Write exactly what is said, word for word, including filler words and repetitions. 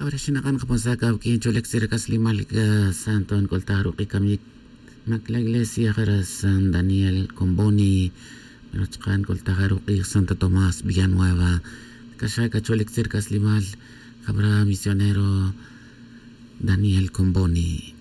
ahora sinakan kaponsaka ukin cholek sirkas limal ka Santo Coltaro kami la iglesia para San Daniel Comboni Menochkan Coltaro Santa Tomás Villanueva Kashaka cholek sirkas limal kabra misionero Daniel Comboni.